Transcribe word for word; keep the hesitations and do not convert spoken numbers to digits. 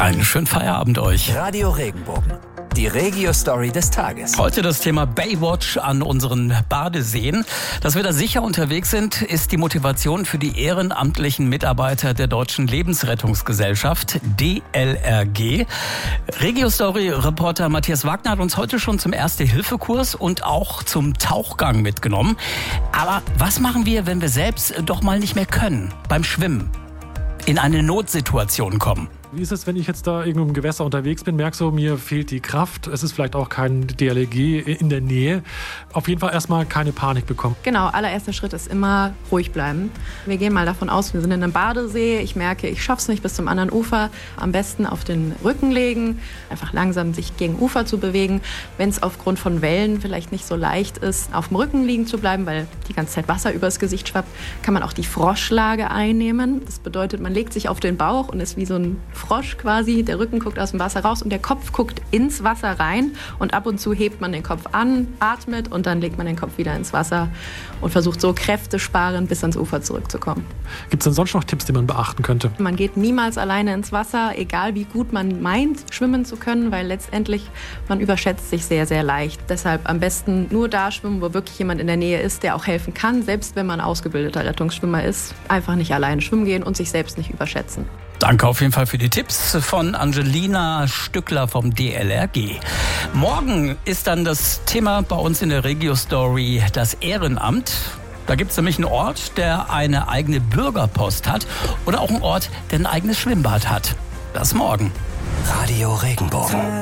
Einen schönen Feierabend euch. Radio Regenbogen, die Regio-Story des Tages. Heute das Thema Baywatch an unseren Badeseen. Dass wir da sicher unterwegs sind, ist die Motivation für die ehrenamtlichen Mitarbeiter der Deutschen Lebensrettungsgesellschaft, D L R G. Regio-Story-Reporter Matthias Wagner hat uns heute schon zum Erste-Hilfe-Kurs und auch zum Tauchgang mitgenommen. Aber was machen wir, wenn wir selbst doch mal nicht mehr können, beim Schwimmen, in eine Notsituation kommen? Wie ist es, wenn ich jetzt da irgendwo im Gewässer unterwegs bin, merke so, mir fehlt die Kraft, es ist vielleicht auch kein D L R G in der Nähe. Auf jeden Fall erstmal keine Panik bekommen. Genau, allererster Schritt ist immer ruhig bleiben. Wir gehen mal davon aus, wir sind in einem Badesee. Ich merke, ich schaffe es nicht bis zum anderen Ufer. Am besten auf den Rücken legen, einfach langsam sich gegen Ufer zu bewegen. Wenn es aufgrund von Wellen vielleicht nicht so leicht ist, auf dem Rücken liegen zu bleiben, weil die ganze Zeit Wasser übers Gesicht schwappt, kann man auch die Froschlage einnehmen. Das bedeutet, man legt sich auf den Bauch und ist wie so ein Frosch quasi. Der Rücken guckt aus dem Wasser raus und der Kopf guckt ins Wasser rein. Und ab und zu hebt man den Kopf an, atmet und dann legt man den Kopf wieder ins Wasser und versucht so kräftesparend bis ans Ufer zurückzukommen. Gibt es denn sonst noch Tipps, die man beachten könnte? Man geht niemals alleine ins Wasser, egal wie gut man meint, schwimmen zu können, weil letztendlich man überschätzt sich sehr, sehr leicht. Deshalb am besten nur da schwimmen, wo wirklich jemand in der Nähe ist, der auch helfen kann, selbst wenn man ausgebildeter Rettungsschwimmer ist. Einfach nicht alleine schwimmen gehen und sich selbst nicht überschätzen. Danke auf jeden Fall für die Tipps von Angelina Stückler vom D L R G. Morgen ist dann das Thema bei uns in der Regio-Story das Ehrenamt. Da gibt es nämlich einen Ort, der eine eigene Bürgerpost hat oder auch einen Ort, der ein eigenes Schwimmbad hat. Das morgen. Radio Regenbogen.